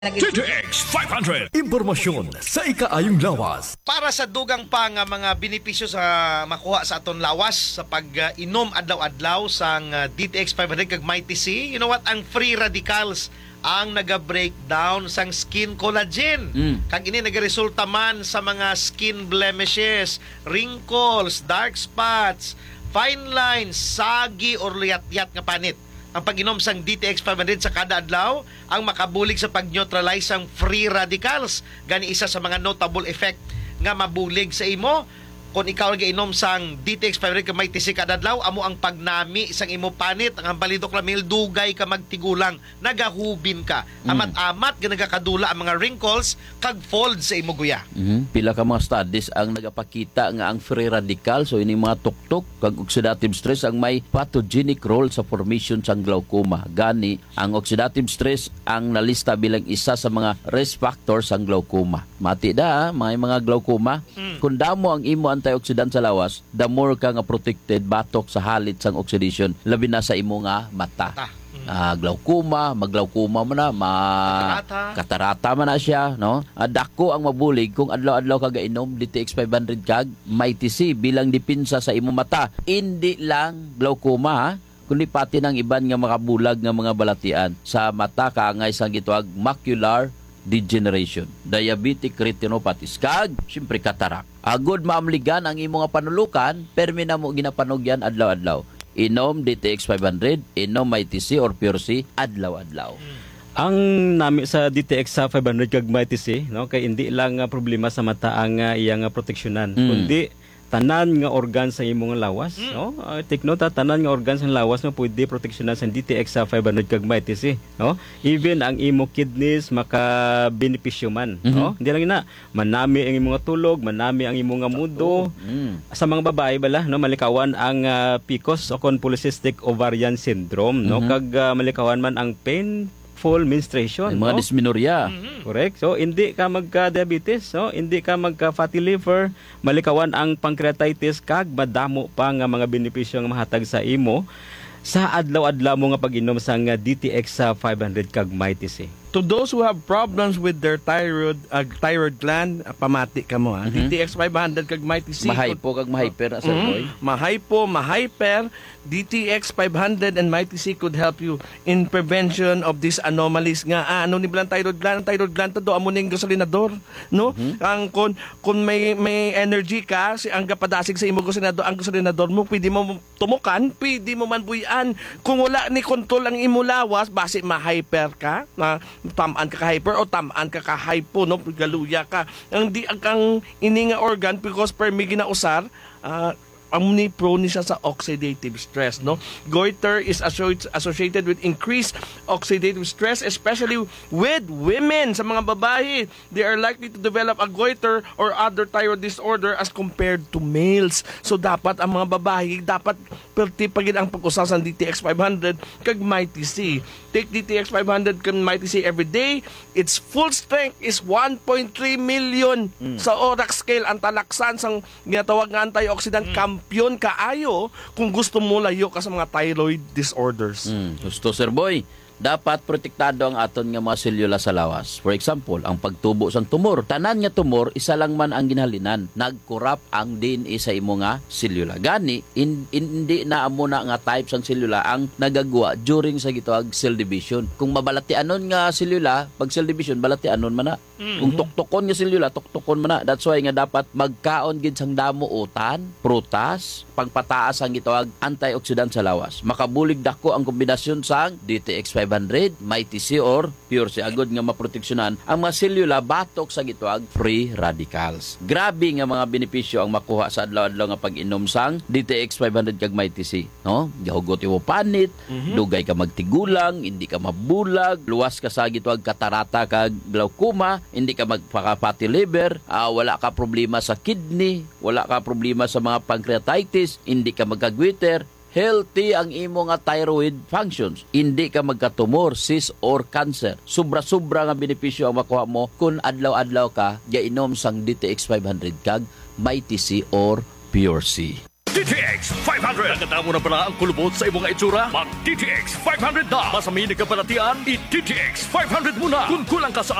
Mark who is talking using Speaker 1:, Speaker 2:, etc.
Speaker 1: TTX 500. Impormasyon sa ikaayong lawas.
Speaker 2: Para sa dugang pa nga mga benepisyo sa makuha sa aton lawas sa pag-inom adlaw-adlaw sang DTX 500 kag Mighty C, you know what, ang free radicals ang naga-breakdown sang skin collagen. Kag ini nagaresulta man sa mga skin blemishes, wrinkles, dark spots, fine lines, sagi or liyat-yat nga panit. Ang pag-inom sang DTX 500 sa kada adlaw ang makabulig sa pag-neutralize sang free radicals. Gani isa sa mga notable effect nga mabulig sa imo kung ikaw nag-inom sang DTX 500 ka may tisi kada adlaw, amo ang pagnami sang imo panit, ang balidok lamil dugay ka magtigulang, nagahubin ka. Amat-amat nga nagakadula ang mga wrinkles kag fold sa imo guya.
Speaker 3: Pila ka mga studies ang nagapakita nga ang free radical, so ini mga tuktok kag oxidative stress ang may pathogenic role sa formation sang glaucoma. Gani ang oxidative stress ang nalista bilang isa sa mga risk factors sang glaucoma. Mati da may mga glaucoma. Kung damo ang imo antioxidant sa lawas, the more ka nga protected batok sa halit sang oxidation, labi na sa imo nga mata. Glaucoma, maglaukoma man na, katarata man na siya, no? Dako ang mabulig kung adlaw-adlaw ka gainom DTX 500 kag Mighty C bilang dipinsa sa imo mata. Hindi lang glaucoma, ha? Kundi pati ng iban nga makabulag nga mga balatian sa mata kaangay sang gituag macular degeneration, diabetic retinopathy, kag siyempre katarak. Agod maamligan ang imo nga panulukan, permi na mo ginapanugyan adlaw-adlaw. Inom DTX 500, inom Mighty C or Pure C adlaw-adlaw.
Speaker 4: Ang nami sa DTX sa 500 kag Mighty C, no, kay hindi lang problema sa mata ang iyang proteksyonan, kundi tanan nga organ sa imong lawas, no? Take note, tanan nga organ sa lawas no pwede proteksyonan sa DTX sa 500 kag Mighty C, no? Even ang imo kidneys maka-benepisyo man, no? Hindi lang ina, manami ang imong tulog, manami ang imong mudo. Sa mga babae bala, no, malikawan ang PCOS o polycystic ovarian syndrome, no? Kag malikawan man ang painful menstruation,
Speaker 3: mga dysmenorrhea.
Speaker 4: Correct. So hindi ka magka-diabetes, so hindi ka magka-fatty liver, malikawan ang pancreatitis kag madamo pa nga mga benepisyo nga mahatag sa imo sa adlaw-adlaw mo nga pag-inom sang DTX sa 500 kag Mighty C.
Speaker 5: To those who have problems with their thyroid gland, pamati ka mo. DTX 500 kag Mighty C.
Speaker 3: Mahypo kag mahyper, Sir Boy.
Speaker 5: Mahypo, mahyper, DTX 500 and Mighty C could help you in prevention of these anomalies nga. Ano ni bilang thyroid gland? Ang thyroid gland to amo ning gasolinador, no? Ang kung may energy ka, si ang gapadasig sa imo gasolinador, ang gasolinador mo pwede mo tumukan, pwede mo man buyan. Kung wala ni kontrol ang imo lawas, base mahyper ka, na tamaan ka ka-hyper o tamaan ka ka-hypo, no? Galuya ka. Ang di ang ini nga organ because per mi ginausar, ang prone siya sa oxidative stress, no? Goiter is associated with increased oxidative stress, especially with women. Sa mga babae, they are likely to develop a goiter or other thyroid disorder as compared to males. So dapat ang mga babae dapat pertipagin ang pag-usa sa DTX 500 kag Mighty C. Take DTX 500 kag Mighty C every day. Its full strength is 1.3 million sa ORAC scale. Ang talaksan sang ginatawag nga antioxidant kampiyon kaayo kung gusto mo layo ka sa mga thyroid disorders.
Speaker 3: Gusto, Sir Boy. Dapat protektado ang aton nga mga selula sa lawas. For example, ang pagtubo sang tumor. Tanan nga tumor, isa lang man ang ginhalinan. Nagkurap ang DNA sa imo nga selula. Gani, hindi na amo na nga type sang selula ang nagagawa during sa gitawag cell division. Kung mabalatianon nga selula, pag cell division, balatianon man na. Kung tuktokon nga selula, tuktokon man na. That's why nga dapat magkaon gid sang damo utan, prutas, pagpataas ang gitawag antioxidant sa lawas. Makabulig dako ang kombinasyon sang DTX 500, Mighty C or Pure C. Agod nga maproteksyonan ang mga selula batok sa gitawag free radicals. Grabe nga mga benepisyo ang makuha sa adlaw-adlaw nga pag-inom sang DTX 500 kag Mighty C, no? Gahugot imo panit, dugay ka magtigulang, hindi ka mabulag, luwas ka sa gitawag katarata kag glaucoma, hindi ka magpaka-fatty liver, wala ka problema sa kidney, wala ka problema sa mga pancreatitis, hindi ka magka-goiter, healthy ang imo nga thyroid functions. Hindi ka magkatumor, cyst or cancer. Sobra-sobra nga benepisyo ang makuha mo kung adlaw-adlaw ka gainom sang DTX 500 kag Mighty C or Pure C.
Speaker 1: DTX 500. Nakatamo na pala ang kulubot sa imong itsura? Mag DTX 500 na. Masamini ka palatian, i-DTX 500 muna. Kung kulang ka sa